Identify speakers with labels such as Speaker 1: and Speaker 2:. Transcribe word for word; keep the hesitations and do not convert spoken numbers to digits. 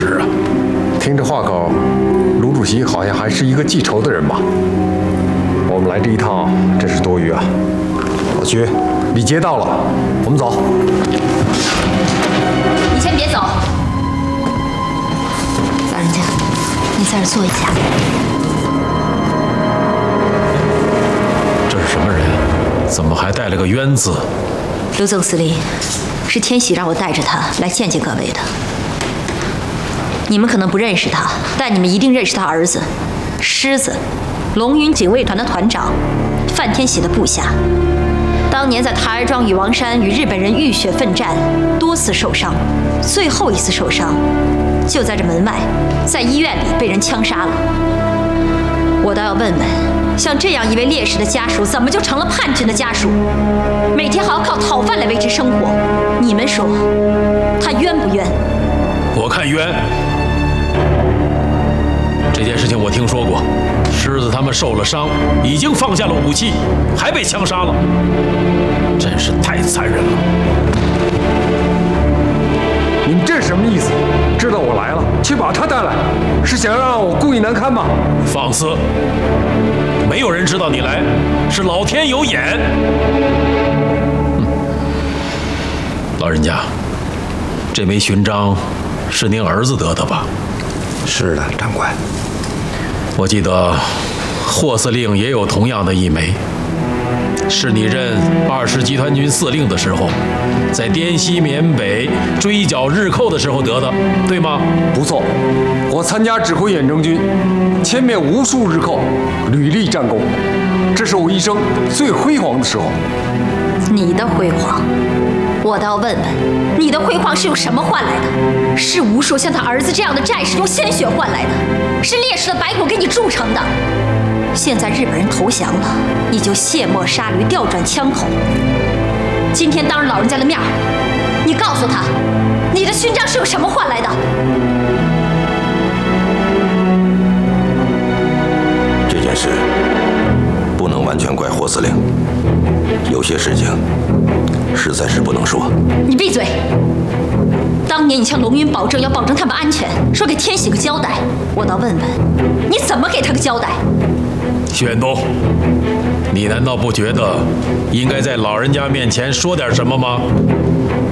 Speaker 1: 是啊，
Speaker 2: 听这话口，卢主席好像还是一个记仇的人吧？我们来这一趟真是多余啊！老徐，礼节到了，我们走。
Speaker 3: 你先别走，老人家，你在这坐一下。
Speaker 1: 这是什么人？怎么还带了个冤字？
Speaker 3: 刘总司令，是天喜让我带着他来见见各位的。你们可能不认识他，但你们一定认识他儿子，狮子，龙云警卫团的团长，范天喜的部下。当年在台儿庄与王山与日本人浴血奋战，多次受伤，最后一次受伤就在这门外，在医院里被人枪杀了。我倒要问问，像这样一位烈士的家属，怎么就成了叛军的家属？每天还要靠讨饭来维持生活，你们说他冤不冤？
Speaker 1: 我看冤。这件事情我听说过，狮子他们受了伤，已经放下了武器，还被枪杀了，真是太残忍了。
Speaker 2: 你们这是什么意思？知道我来了，却把他带来，是想让我故意难堪吗？
Speaker 1: 放肆！没有人知道你来，是老天有眼。嗯、老人家，这枚勋章是您儿子得的吧？
Speaker 4: 是的，长官。
Speaker 1: 我记得霍司令也有同样的一枚，是你任二十集团军司令的时候，在滇西缅北追剿日寇的时候得的，对吗？
Speaker 2: 不错，我参加指挥远征军，歼灭无数日寇，屡立战功，这是我一生最辉煌的时候。
Speaker 3: 你的辉煌，我倒要问问，你的辉煌是用什么换来的？是无数像他儿子这样的战士用鲜血换来的，是烈士的白骨给你铸成的。现在日本人投降了，你就卸磨杀驴，调转枪口。今天当着老人家的面，你告诉他，你的勋章是用什么换来的？
Speaker 4: 这件事不能完全怪霍司令，有些事情实在是不能说。
Speaker 3: 你闭嘴！当年你向龙云保证要保证他们安全，说给天喜个交代，我倒问问，你怎么给他个交代？
Speaker 1: 徐远东，你难道不觉得应该在老人家面前说点什么吗？